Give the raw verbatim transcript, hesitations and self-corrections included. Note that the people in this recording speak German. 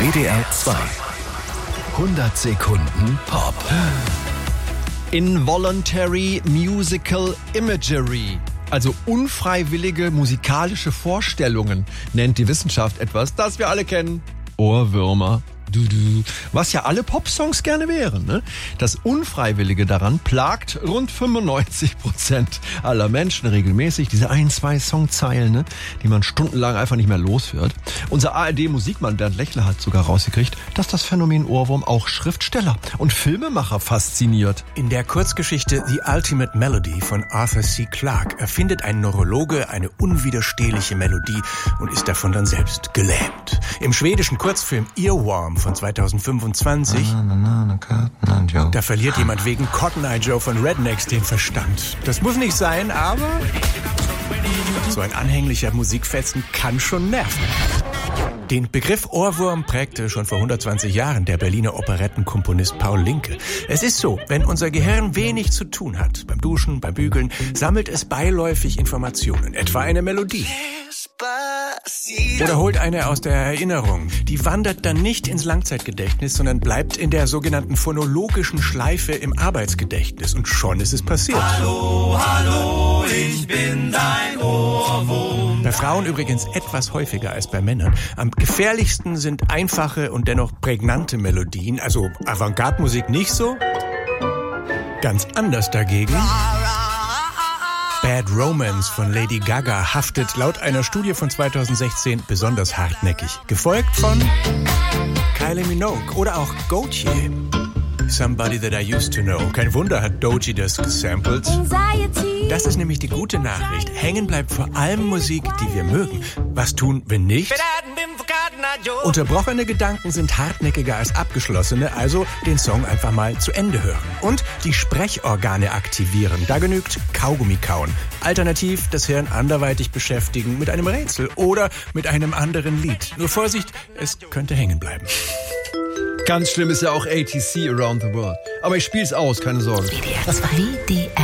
W D R zwei. hundert Sekunden Pop. Involuntary Musical Imagery. Also unfreiwillige musikalische Vorstellungen nennt die Wissenschaft etwas, das wir alle kennen. Ohrwürmer. Du, du. Was ja alle Popsongs gerne wären. Ne? Das Unfreiwillige daran plagt rund fünfundneunzig Prozent aller Menschen regelmäßig. Diese ein, zwei Songzeilen, ne? die man stundenlang einfach nicht mehr los wird. Unser A R D-Musikmann Bernd Lechler hat sogar rausgekriegt, dass das Phänomen Ohrwurm auch Schriftsteller und Filmemacher fasziniert. In der Kurzgeschichte The Ultimate Melody von Arthur C. Clarke erfindet ein Neurologe eine unwiderstehliche Melodie und ist davon dann selbst gelähmt. Im schwedischen Kurzfilm Earworm von zweitausendfünfundzwanzig, da verliert jemand wegen Cotton Eye Joe von Rednecks den Verstand. Das muss nicht sein, aber so ein anhänglicher Musikfetzen kann schon nerven. Den Begriff Ohrwurm prägte schon vor hundertzwanzig Jahren der Berliner Operettenkomponist Paul Linke. Es ist so, wenn unser Gehirn wenig zu tun hat, beim Duschen, beim Bügeln, sammelt es beiläufig Informationen, etwa eine Melodie. Oder holt eine aus der Erinnerung. Die wandert dann nicht ins Langzeitgedächtnis, sondern bleibt in der sogenannten phonologischen Schleife im Arbeitsgedächtnis. Und schon ist es passiert. Hallo, hallo, ich bin dein Ohrwurm. Bei Frauen übrigens etwas häufiger als bei Männern. Am gefährlichsten sind einfache und dennoch prägnante Melodien. Also Avantgarde-Musik nicht so. Ganz anders dagegen. Bad Romance von Lady Gaga haftet laut einer Studie von zweitausendsechzehn besonders hartnäckig. Gefolgt von Kylie Minogue oder auch Gautier. Somebody That I Used To Know. Kein Wunder hat Doechii das gesampelt. Das ist nämlich die gute Nachricht. Hängen bleibt vor allem Musik, die wir mögen. Was tun, wenn nicht? Unterbrochene Gedanken sind hartnäckiger als abgeschlossene, also den Song einfach mal zu Ende hören. Und die Sprechorgane aktivieren. Da genügt Kaugummi kauen. Alternativ das Hirn anderweitig beschäftigen mit einem Rätsel oder mit einem anderen Lied. Nur Vorsicht, es könnte hängen bleiben. Ganz schlimm ist ja auch A T C Around the World. Aber ich spiel's aus, keine Sorge. W D R zwei. W D R